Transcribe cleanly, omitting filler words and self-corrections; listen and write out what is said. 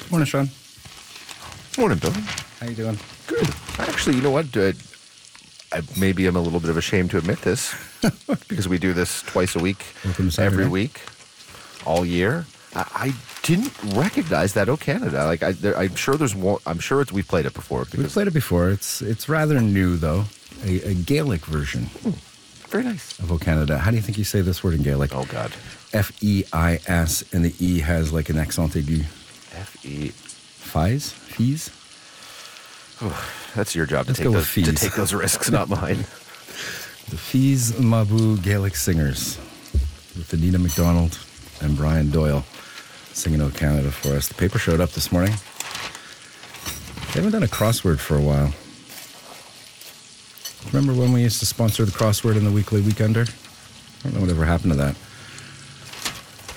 Morning, Sean. Morning, Bill. How you doing? Good. Actually, you know what? Maybe I'm a little bit of ashamed to admit this because we do this twice a week, Welcome to Saturday. every week, all year. I didn't recognize that "O Canada." Like I'm sure there's more. I'm sure we've played it before. We've played it before. It's rather new though. A Gaelic version Very nice. of O Canada. How do you think you say this word in Gaelic? Oh God. F-E-I-S, and the E has like an accent aigu. F-E. Fees? Fees? That's your job to Let's go with to fees. take those risks, not mine. The Fees Mabu Gaelic Singers with Anita McDonald and Brian Doyle singing O Canada for us. The paper showed up this morning. They haven't done a crossword for a while. Remember when we used to sponsor the crossword in the Weekly Weekender? I don't know whatever happened to that.